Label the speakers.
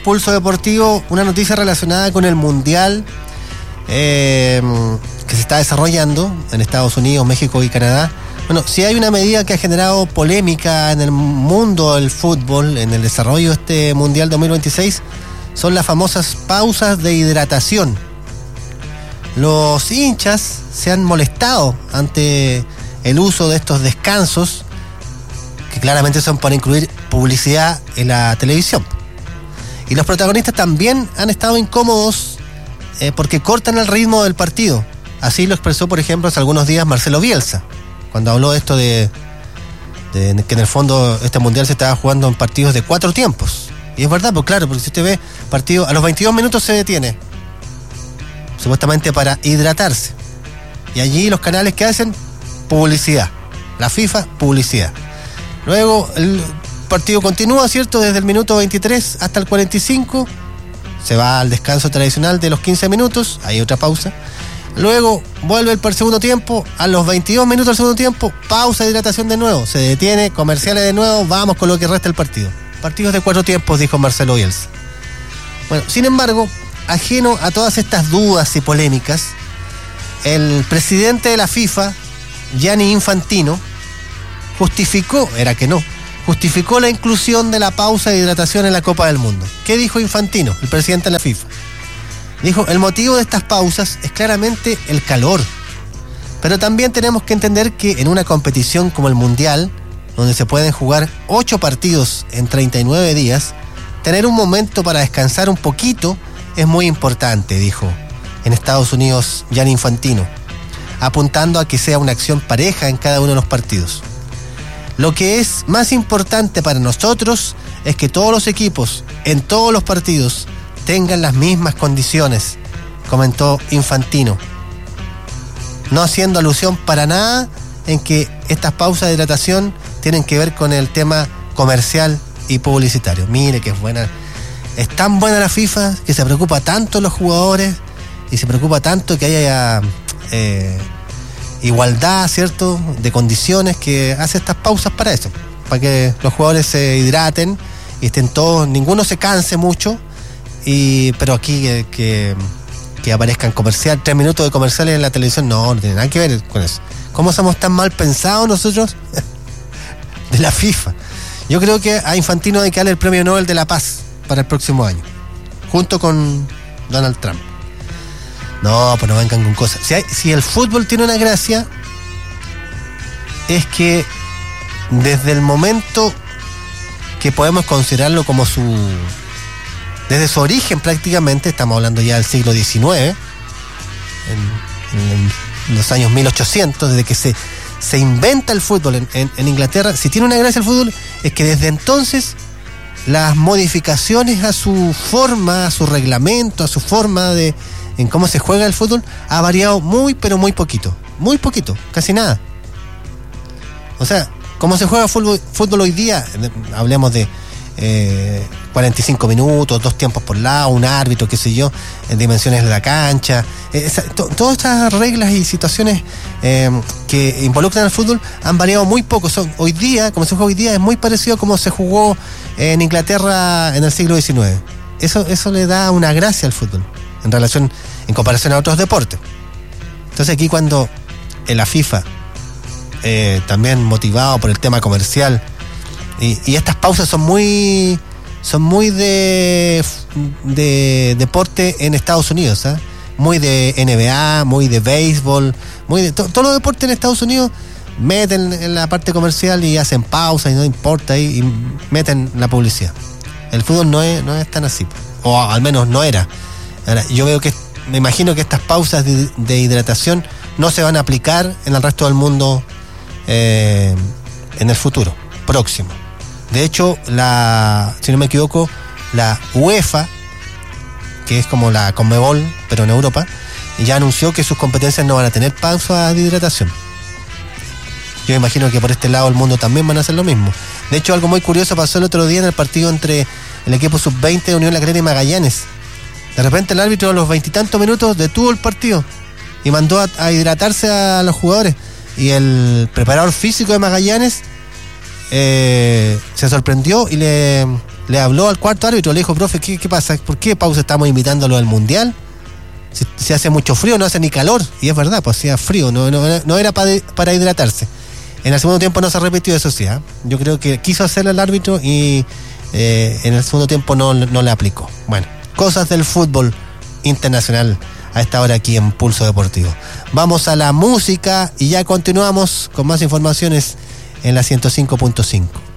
Speaker 1: Pulso Deportivo, una noticia relacionada con el Mundial que se está desarrollando en Estados Unidos, México y Canadá. Bueno, si hay una medida que ha generado polémica en el mundo del fútbol, en el desarrollo de este Mundial 2026, son las famosas pausas de hidratación. Los hinchas se han molestado ante el uso de estos descansos, que claramente son para incluir publicidad en la televisión. Y los protagonistas también han estado incómodos porque cortan el ritmo del partido. Así lo expresó, por ejemplo, hace algunos días Marcelo Bielsa, cuando habló de esto de que en el fondo este Mundial se estaba jugando en partidos de 4 tiempos. Y es verdad, pues claro, porque si usted ve partido, a los 22 minutos se detiene, supuestamente para hidratarse. Y allí los canales que hacen, publicidad. La FIFA, publicidad. Luego el partido continúa, ¿cierto? Desde el minuto 23 hasta el 45. Se va al descanso tradicional de los 15 minutos. Hay otra pausa. Luego vuelve el segundo tiempo. A los 22 minutos del segundo tiempo, pausa de hidratación de nuevo. Se detiene, comerciales de nuevo. Vamos con lo que resta del partido. Partidos de 4 tiempos, dijo Marcelo Bielsa. Bueno, sin embargo, ajeno a todas estas dudas y polémicas, el presidente de la FIFA, Gianni Infantino, justificó la inclusión de la pausa de hidratación en la Copa del Mundo. ¿Qué dijo Infantino, el presidente de la FIFA? Dijo, el motivo de estas pausas es claramente el calor. Pero también tenemos que entender que en una competición como el Mundial, donde se pueden jugar 8 partidos en 39 días, tener un momento para descansar un poquito es muy importante, dijo en Estados Unidos Gianni Infantino, apuntando a que sea una acción pareja en cada uno de los partidos. Lo que es más importante para nosotros es que todos los equipos, en todos los partidos, tengan las mismas condiciones, comentó Infantino, no haciendo alusión para nada en que estas pausas de hidratación tienen que ver con el tema comercial y publicitario. Mire que es buena, es tan buena la FIFA que se preocupa tanto los jugadores y se preocupa tanto que haya igualdad, ¿cierto?, de condiciones, que hace estas pausas para eso, para que los jugadores se hidraten y estén todos, ninguno se canse mucho, pero aquí que aparezcan 3 minutos de comerciales en la televisión, no tiene nada que ver con eso. ¿Cómo somos tan mal pensados nosotros de la FIFA? Yo creo que a Infantino hay que darle el Premio Nobel de la Paz para el próximo año, junto con Donald Trump. No, pues no vengan con cosas. Si el fútbol tiene una gracia, es que desde el momento que podemos considerarlo como desde su origen prácticamente, estamos hablando ya del siglo XIX, en los años 1800, desde que se inventa el fútbol en Inglaterra, si tiene una gracia el fútbol, es que desde entonces las modificaciones a su forma, a su reglamento, a su forma en cómo se juega el fútbol, ha variado muy, pero muy poquito, casi nada. O sea, cómo se juega fútbol hoy día, hablemos de 45 minutos, 2 tiempos por lado, un árbitro, qué sé yo, en dimensiones de la cancha, todas estas reglas y situaciones que involucran al fútbol han variado muy poco. Hoy día, como se juega hoy día, es muy parecido a como se jugó en Inglaterra en el siglo XIX. Eso le da una gracia al fútbol en comparación a otros deportes. Entonces aquí cuando la FIFA, también motivado por el tema comercial, y estas pausas son muy de deporte en Estados Unidos, ¿eh? Muy de NBA, muy de béisbol, muy de todos los deportes en Estados Unidos meten en la parte comercial y hacen pausas y no importa y meten la publicidad. El fútbol no es tan así, o al menos no era. Ahora, yo me imagino que estas pausas de hidratación no se van a aplicar en el resto del mundo en el futuro próximo. De hecho, si no me equivoco, la UEFA, que es como la Conmebol, pero en Europa, ya anunció que sus competencias no van a tener pausa de hidratación. Yo imagino que por este lado del mundo también van a hacer lo mismo. De hecho, algo muy curioso pasó el otro día en el partido entre el equipo sub-20 de Unión La Calera y Magallanes. De repente el árbitro a los 20 y tantos minutos detuvo el partido y mandó a hidratarse a los jugadores. Y el preparador físico de Magallanes se sorprendió y le le habló al cuarto árbitro, le dijo, profe, ¿qué pasa? ¿Por qué pausa estamos invitándolo al mundial? Si hace mucho frío, no hace ni calor. Y es verdad, pues hacía frío, no era para hidratarse. En el segundo tiempo no se repitió eso, sí. Yo creo que quiso hacerlo el árbitro y en el segundo tiempo no le aplicó. Bueno, cosas del fútbol internacional a esta hora aquí en Pulso Deportivo. Vamos a la música y ya continuamos con más informaciones en la 105.5.